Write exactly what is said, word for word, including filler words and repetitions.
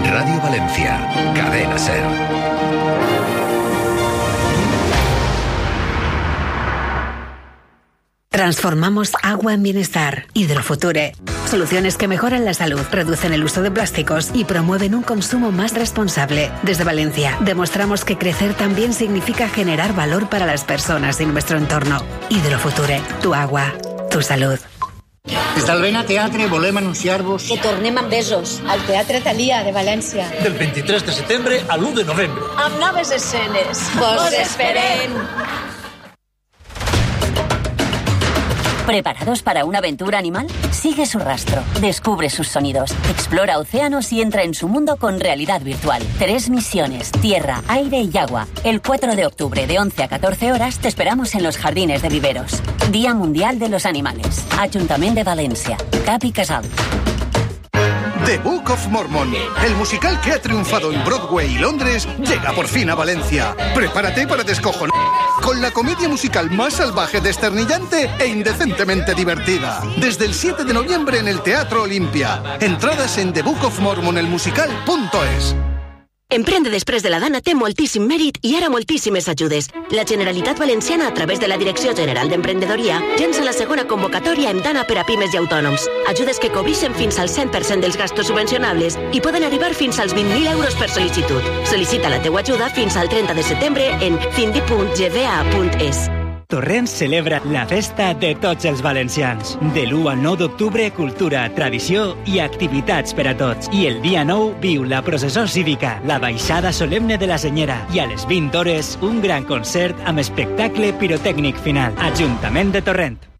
Radio Valencia, Cadena Ser. Transformamos agua en bienestar. Hidrofuture. Soluciones que mejoran la salud, reducen el uso de plásticos y promueven un consumo más responsable. Desde Valencia, demostramos que crecer también significa generar valor para las personas y nuestro entorno. Hidrofuture. Tu agua. Tu salud. Des del Vena Teatre volem anunciar-vos que tornem amb Besos al Teatre Thalia de València. Del vint-i-tres de setembre a l'u de novembre. Amb noves escenes. Vos esperem! ¿Preparados para una aventura animal? Sigue su rastro, descubre sus sonidos, explora océanos y entra en su mundo con realidad virtual. Tres misiones, tierra, aire y agua. El cuatro de octubre de once a catorce horas te esperamos en los Jardines de Viveros. Día Mundial de los Animales. Ayuntamiento de Valencia. Capi Casal. The Book of Mormon, el musical que ha triunfado en Broadway y Londres, llega por fin a Valencia. Prepárate para descojonar con la comedia musical más salvaje, desternillante e indecentemente divertida. Desde el siete de noviembre en el Teatro Olimpia. Entradas en the book of mormon el musical punto es. Emprendre després de la Dana té moltíssim mèrit i ara moltíssimes ajudes. La Generalitat Valenciana, a través de la Direcció General d'Emprenedoria, llença la segona convocatòria amb Dana per a pimes i autònoms. Ajudes que cobreixen fins al cent per cent dels gastos subvencionables i poden arribar fins als vint mil euros per sol·licitud. Sol·licita la teua ajuda fins al trenta de setembre en cindi punt g v a punt es. Torrent celebra la festa de tots els valencians. De l'u al nou d'octubre, cultura, tradició i activitats per a tots. I el dia nou viu la processó cívica, la baixada solemne de la Senyera i a les vint hores un gran concert amb espectacle pirotècnic final. Ajuntament de Torrent.